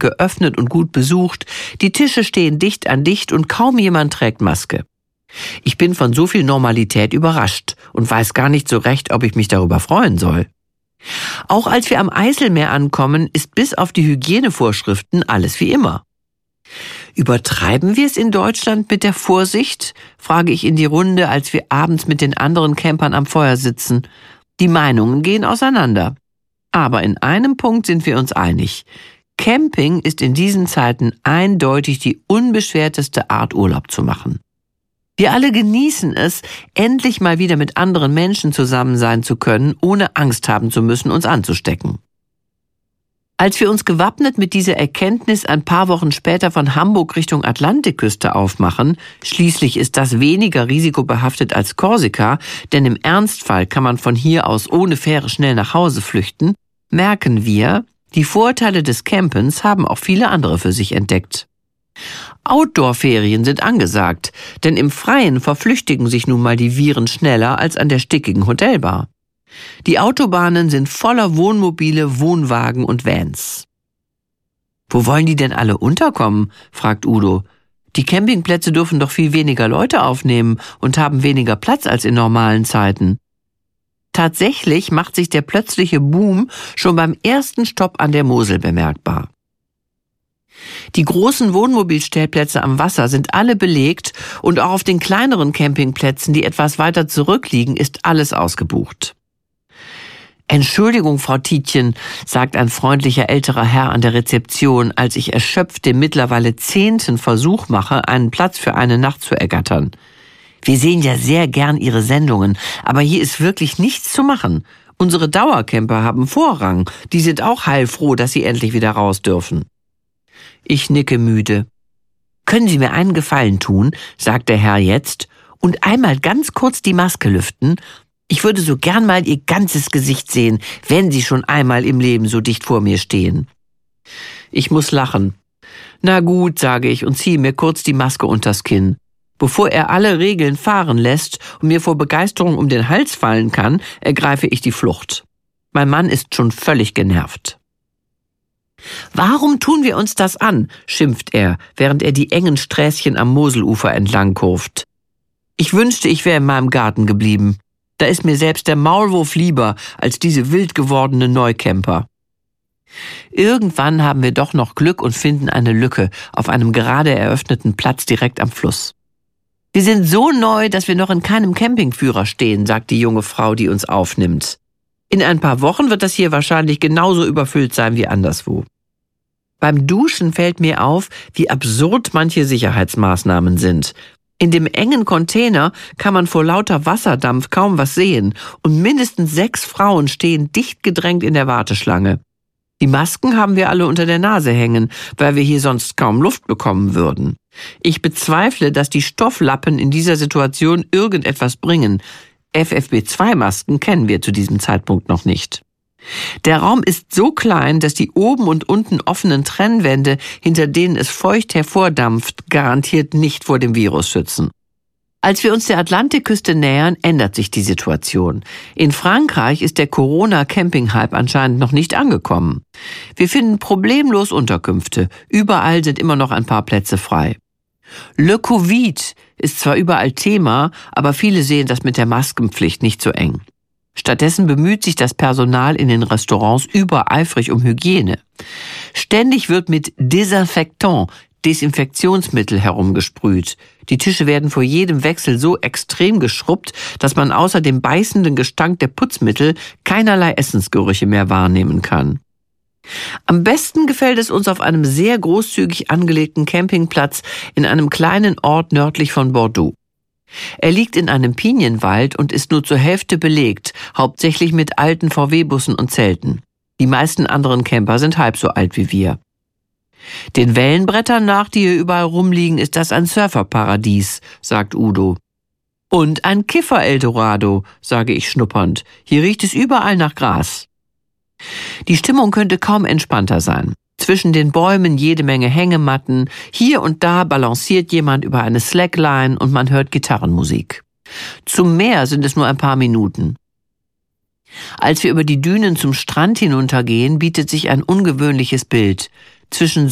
geöffnet und gut besucht, die Tische stehen dicht an dicht und kaum jemand trägt Maske. Ich bin von so viel Normalität überrascht und weiß gar nicht so recht, ob ich mich darüber freuen soll. Auch als wir am Eiselmeer ankommen, ist bis auf die Hygienevorschriften alles wie immer. Übertreiben wir es in Deutschland mit der Vorsicht? Frage ich in die Runde, als wir abends mit den anderen Campern am Feuer sitzen. Die Meinungen gehen auseinander. Aber in einem Punkt sind wir uns einig. Camping ist in diesen Zeiten eindeutig die unbeschwerteste Art, Urlaub zu machen. Wir alle genießen es, endlich mal wieder mit anderen Menschen zusammen sein zu können, ohne Angst haben zu müssen, uns anzustecken. Als wir uns gewappnet mit dieser Erkenntnis ein paar Wochen später von Hamburg Richtung Atlantikküste aufmachen, schließlich ist das weniger risikobehaftet als Korsika, denn im Ernstfall kann man von hier aus ohne Fähre schnell nach Hause flüchten, merken wir, die Vorteile des Campens haben auch viele andere für sich entdeckt. Outdoor-Ferien sind angesagt, denn im Freien verflüchtigen sich nun mal die Viren schneller als an der stickigen Hotelbar. Die Autobahnen sind voller Wohnmobile, Wohnwagen und Vans. Wo wollen die denn alle unterkommen? Fragt Udo. Die Campingplätze dürfen doch viel weniger Leute aufnehmen und haben weniger Platz als in normalen Zeiten. Tatsächlich macht sich der plötzliche Boom schon beim ersten Stopp an der Mosel bemerkbar. Die großen Wohnmobilstellplätze am Wasser sind alle belegt und auch auf den kleineren Campingplätzen, die etwas weiter zurückliegen, ist alles ausgebucht. »Entschuldigung, Frau Tietjen«, sagt ein freundlicher älterer Herr an der Rezeption, als ich erschöpft den mittlerweile 10. Versuch mache, einen Platz für eine Nacht zu ergattern. »Wir sehen ja sehr gern Ihre Sendungen, aber hier ist wirklich nichts zu machen. Unsere Dauercamper haben Vorrang, die sind auch heilfroh, dass sie endlich wieder raus dürfen.« Ich nicke müde. »Können Sie mir einen Gefallen tun«, sagt der Herr jetzt, »und einmal ganz kurz die Maske lüften? Ich würde so gern mal Ihr ganzes Gesicht sehen, wenn Sie schon einmal im Leben so dicht vor mir stehen.« Ich muss lachen. »Na gut«, sage ich und ziehe mir kurz die Maske unters Kinn. Bevor er alle Regeln fahren lässt und mir vor Begeisterung um den Hals fallen kann, ergreife ich die Flucht. Mein Mann ist schon völlig genervt. »Warum tun wir uns das an?«, schimpft er, während er die engen Sträßchen am Moselufer entlang kurft. Ich wünschte, ich wäre in meinem Garten geblieben. Da ist mir selbst der Maulwurf lieber als diese wild gewordene Neucamper. Irgendwann haben wir doch noch Glück und finden eine Lücke auf einem gerade eröffneten Platz direkt am Fluss. »Wir sind so neu, dass wir noch in keinem Campingführer stehen«, sagt die junge Frau, die uns aufnimmt. »In ein paar Wochen wird das hier wahrscheinlich genauso überfüllt sein wie anderswo.« Beim Duschen fällt mir auf, wie absurd manche Sicherheitsmaßnahmen sind. In dem engen Container kann man vor lauter Wasserdampf kaum was sehen und mindestens 6 Frauen stehen dicht gedrängt in der Warteschlange. Die Masken haben wir alle unter der Nase hängen, weil wir hier sonst kaum Luft bekommen würden. Ich bezweifle, dass die Stofflappen in dieser Situation irgendetwas bringen. FFP2-Masken kennen wir zu diesem Zeitpunkt noch nicht. Der Raum ist so klein, dass die oben und unten offenen Trennwände, hinter denen es feucht hervordampft, garantiert nicht vor dem Virus schützen. Als wir uns der Atlantikküste nähern, ändert sich die Situation. In Frankreich ist der Corona-Camping-Hype anscheinend noch nicht angekommen. Wir finden problemlos Unterkünfte. Überall sind immer noch ein paar Plätze frei. Le Covid ist zwar überall Thema, aber viele sehen das mit der Maskenpflicht nicht so eng. Stattdessen bemüht sich das Personal in den Restaurants übereifrig um Hygiene. Ständig wird mit Desinfektant, Desinfektionsmittel herumgesprüht. Die Tische werden vor jedem Wechsel so extrem geschrubbt, dass man außer dem beißenden Gestank der Putzmittel keinerlei Essensgerüche mehr wahrnehmen kann. Am besten gefällt es uns auf einem sehr großzügig angelegten Campingplatz in einem kleinen Ort nördlich von Bordeaux. Er liegt in einem Pinienwald und ist nur zur Hälfte belegt, hauptsächlich mit alten VW-Bussen und Zelten. Die meisten anderen Camper sind halb so alt wie wir. Den Wellenbrettern nach, die hier überall rumliegen, ist das ein Surferparadies, sagt Udo. Und ein Kiffer-Eldorado, sage ich schnuppernd. Hier riecht es überall nach Gras. Die Stimmung könnte kaum entspannter sein. Zwischen den Bäumen jede Menge Hängematten, hier und da balanciert jemand über eine Slackline und man hört Gitarrenmusik. Zum Meer sind es nur ein paar Minuten. Als wir über die Dünen zum Strand hinuntergehen, bietet sich ein ungewöhnliches Bild. Zwischen